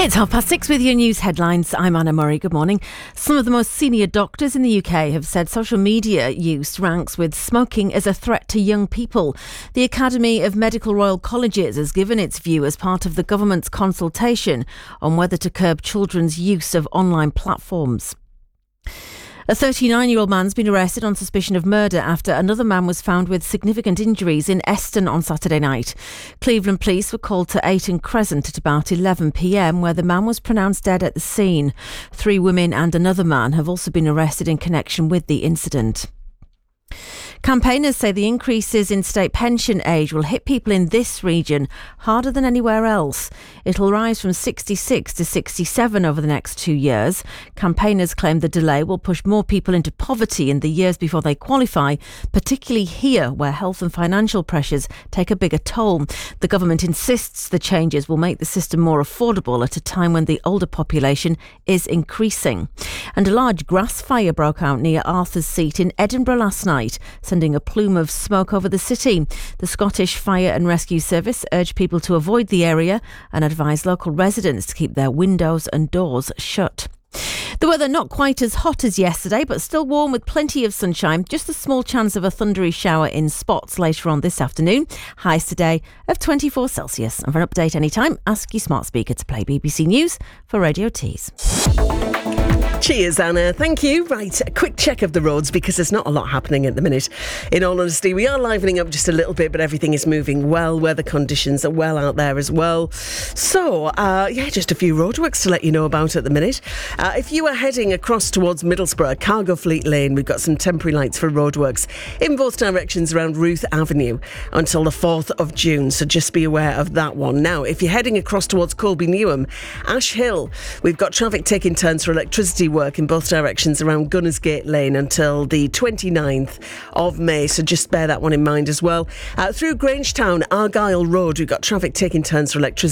It's 6:30 with your news headlines. I'm Anna Murray. Good morning. Some of the most senior doctors in the UK have said social media use ranks with smoking as a threat to young people. The Academy of Medical Royal Colleges has given its view as part of the government's consultation on whether to curb children's use of online platforms. A 39-year-old man's been arrested on suspicion of murder after another man was found with significant injuries in Eston on Saturday night. Cleveland police were called to Ayton Crescent at about 11 p.m, where the man was pronounced dead at the scene. 3 women and another man have also been arrested in connection with the incident. Campaigners say the increases in state pension age will hit people in this region harder than anywhere else. It'll rise from 66 to 67 over the next 2 years. Campaigners claim the delay will push more people into poverty in the years before they qualify, particularly here where health and financial pressures take a bigger toll. The government insists the changes will make the system more affordable at a time when the older population is increasing. And a large grass fire broke out near Arthur's Seat in Edinburgh last night, sending a plume of smoke over the city. The Scottish Fire and Rescue Service urged people to avoid the area and advised local residents to keep their windows and doors shut. The weather not quite as hot as yesterday, but still warm with plenty of sunshine. Just a small chance of a thundery shower in spots later on this afternoon. Highs today of 24 Celsius. And for an update anytime, ask your smart speaker to play BBC News for Radio Tees. Cheers, Anna. Thank you. Right, a quick check of the roads because there's not a lot happening at the minute. In all honesty, we are livening up just a little bit, but everything is moving well. Weather conditions are well out there as well. So, just a few roadworks to let you know about at the minute. If you are heading across towards Middlesbrough, Cargo Fleet Lane, we've got some temporary lights for roadworks in both directions around Ruth Avenue until the 4th of June. So just be aware of that one. Now, if you're heading across towards Colby Newham, Ash Hill, we've got traffic taking turns for electricity work in both directions around Gunners Gate Lane until the 29th of May, so just bear that one in mind as well. Through Grangetown, Argyle Road, we've got traffic taking turns for electricity